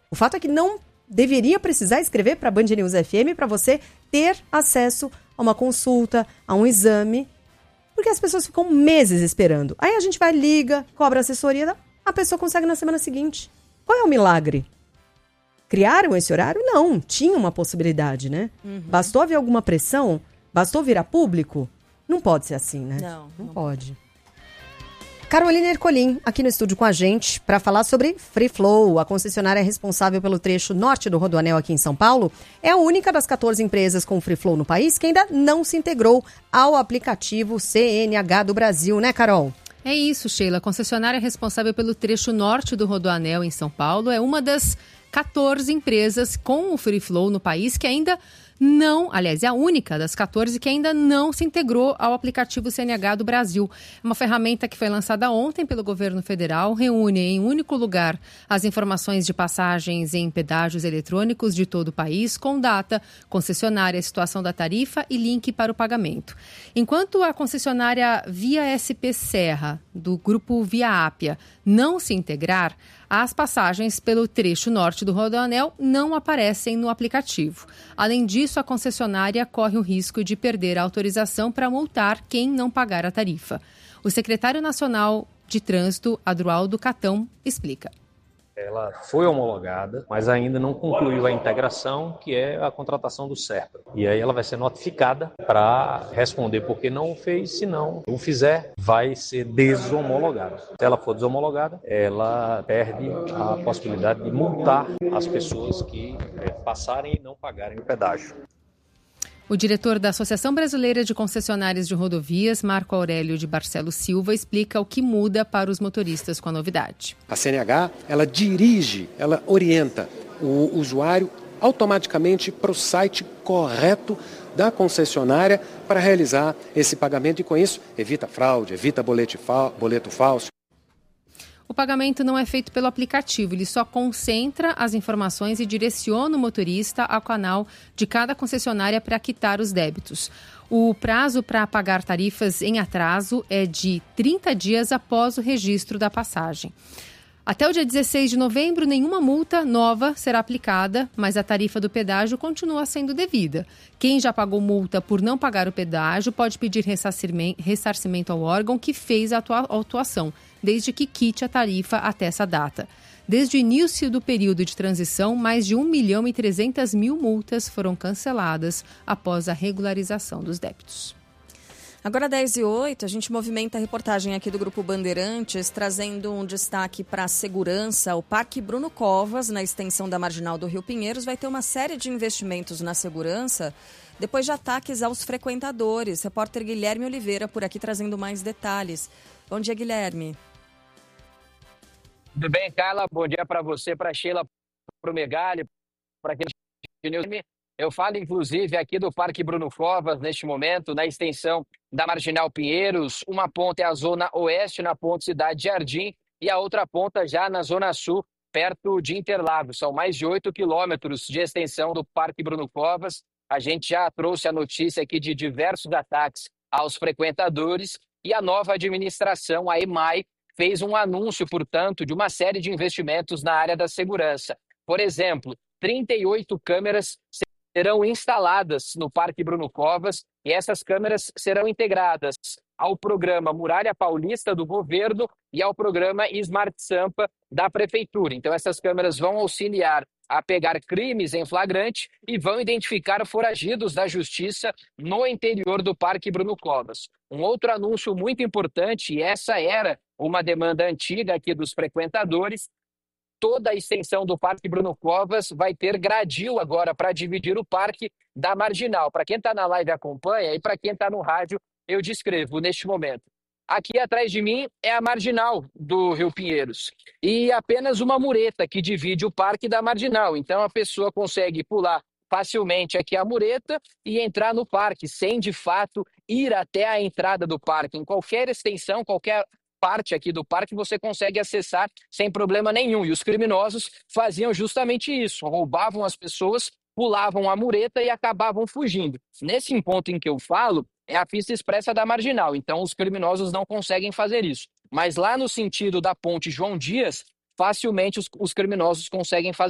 O fato é que não deveria precisar escrever para a Band News FM para você ter acesso a uma consulta, a um exame, porque as pessoas ficam meses esperando. Aí a gente vai, liga, cobra assessoria, a pessoa consegue na semana seguinte. Qual é o milagre? Criaram esse horário? Não, tinha uma possibilidade, né? Bastou haver alguma pressão? Bastou virar público? Não pode ser assim, né? Não pode. Carolina Ercolim, aqui no estúdio com a gente, para falar sobre Free Flow. A concessionária responsável pelo trecho norte do Rodoanel aqui em São Paulo é a única das 14 empresas com Free Flow no país que ainda não se integrou ao aplicativo CNH do Brasil, né, Carol? É isso, Sheila. A concessionária responsável pelo trecho norte do Rodoanel em São Paulo é uma das 14 empresas com o Free Flow no país que ainda não, aliás, é a única das 14 que ainda não se integrou ao aplicativo CNH do Brasil. É uma ferramenta que foi lançada ontem pelo governo federal, reúne em um único lugar as informações de passagens em pedágios eletrônicos de todo o país, com data, concessionária, situação da tarifa e link para o pagamento. Enquanto a concessionária Via SP Serra, do grupo Via Ápia, não se integrar, as passagens pelo trecho norte do Rodoanel não aparecem no aplicativo. Além disso, a concessionária corre o risco de perder a autorização para multar quem não pagar a tarifa. O secretário nacional de Trânsito, Adroaldo Catão, explica. Ela foi homologada, mas ainda não concluiu a integração, que é a contratação do SERPRA. E aí ela vai ser notificada para responder porque não fez, se não fizer, vai ser desomologada. Se ela for desomologada, ela perde a possibilidade de multar as pessoas que passarem e não pagarem o pedágio. O diretor da Associação Brasileira de Concessionárias de Rodovias, Marco Aurélio de Barcelos Silva, explica o que muda para os motoristas com a novidade. A CNH, ela dirige, ela orienta o usuário automaticamente para o site correto da concessionária para realizar esse pagamento e, com isso, evita fraude, evita boleto falso. O pagamento não é feito pelo aplicativo, ele só concentra as informações e direciona o motorista ao canal de cada concessionária para quitar os débitos. O prazo para pagar tarifas em atraso é de 30 dias após o registro da passagem. Até o dia 16 de novembro, nenhuma multa nova será aplicada, mas a tarifa do pedágio continua sendo devida. Quem já pagou multa por não pagar o pedágio pode pedir ressarcimento ao órgão que fez a autuação, desde que quite a tarifa até essa data. Desde o início do período de transição, mais de 1.300.000 multas foram canceladas após a regularização dos débitos. Agora 10h08, a gente movimenta a reportagem aqui do Grupo Bandeirantes, trazendo um destaque para a segurança. O Parque Bruno Covas, na extensão da Marginal do Rio Pinheiros, vai ter uma série de investimentos na segurança depois de ataques aos frequentadores. Repórter Guilherme Oliveira por aqui trazendo mais detalhes. Bom dia, Guilherme. Tudo bem, Carla? Bom dia para você, para a Sheila, para o Megali, para quem... Eu falo, inclusive, aqui do Parque Bruno Covas, neste momento, na extensão da Marginal Pinheiros. Uma ponta é a Zona Oeste, na ponte Cidade Jardim, e a outra ponta já na Zona Sul, perto de Interlagos. São mais de 8 quilômetros de extensão do Parque Bruno Covas. A gente já trouxe a notícia aqui de diversos ataques aos frequentadores e a nova administração, a EMAI, fez um anúncio, portanto, de uma série de investimentos na área da segurança. Por exemplo, 38 câmeras serão instaladas no Parque Bruno Covas e essas câmeras serão integradas ao programa Muralha Paulista do governo e ao programa Smart Sampa da Prefeitura. Então, essas câmeras vão auxiliar a pegar crimes em flagrante e vão identificar foragidos da justiça no interior do Parque Bruno Covas. Um outro anúncio muito importante, e essa era uma demanda antiga aqui dos frequentadores, toda a extensão do Parque Bruno Covas vai ter gradil agora para dividir o parque da Marginal. Para quem está na live acompanha e para quem está no rádio, eu descrevo neste momento. Aqui atrás de mim é a Marginal do Rio Pinheiros e apenas uma mureta que divide o parque da Marginal. Então a pessoa consegue pular facilmente aqui a mureta e entrar no parque, sem de fato ir até a entrada do parque. Em qualquer extensão, qualquer parte aqui do parque você consegue acessar sem problema nenhum. E os criminosos faziam justamente isso, roubavam as pessoas, pulavam a mureta e acabavam fugindo. Nesse ponto em que eu falo, é a pista expressa da Marginal, então os criminosos não conseguem fazer isso. Mas lá no sentido da ponte João Dias, facilmente os criminosos conseguem fazer